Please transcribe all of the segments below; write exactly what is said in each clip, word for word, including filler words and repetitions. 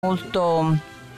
molto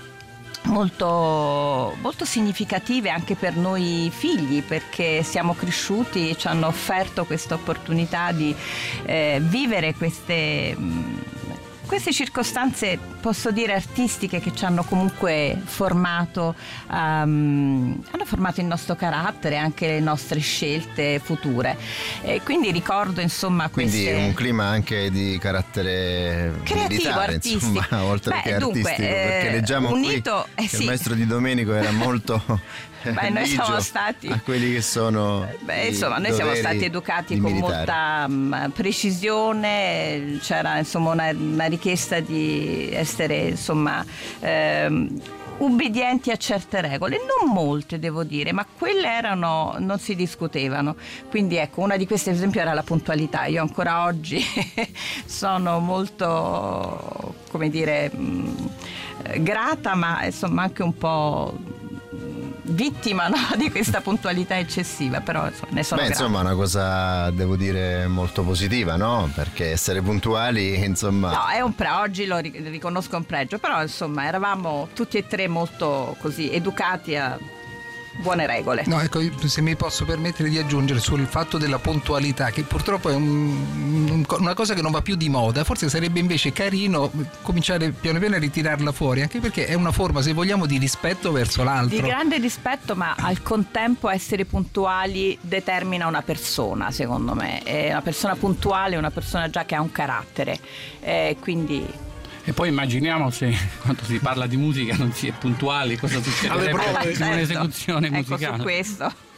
molto molto significative anche per noi figli, perché siamo cresciuti e ci hanno offerto questa opportunità di eh, vivere queste queste circostanze, posso dire, artistiche, che ci hanno comunque formato, um, hanno formato il nostro carattere, anche le nostre scelte future. E quindi ricordo, insomma, queste... Quindi un clima anche di carattere creativo, militare, artistico. insomma, oltre Beh, che dunque, artistico, perché eh, leggiamo unito, qui eh, che sì. il maestro Di Domenico era molto Beh, noi siamo stati a quelli che sono Beh, insomma, noi siamo stati educati con militari. molta um, precisione, c'era insomma una, una richiesta di essere insomma ehm, ubbidienti a certe regole, non molte devo dire, ma quelle erano, non si discutevano. Quindi ecco, una di queste ad esempio era la puntualità. Io ancora oggi sono molto, come dire, mh, grata, ma insomma anche un po' vittima, no, di questa puntualità eccessiva, però insomma, ne sono Beh, grata. insomma, una cosa devo dire molto positiva, no? Perché essere puntuali, insomma... No, è un pre- oggi lo riconosco un pregio, però insomma eravamo tutti e tre molto così educati a buone regole. No, ecco, se mi posso permettere di aggiungere sul fatto della puntualità, che purtroppo è un, un, una cosa che non va più di moda. Forse sarebbe invece carino cominciare piano piano a ritirarla fuori, anche perché è una forma, se vogliamo, di rispetto verso l'altro. Di grande rispetto, ma al contempo essere puntuali determina una persona, secondo me. È una persona puntuale è una persona già che ha un carattere, eh, quindi... E poi immaginiamo se quando si parla di musica non si è puntuali, cosa succederebbe in un'esecuzione ecco, musicale. Su questo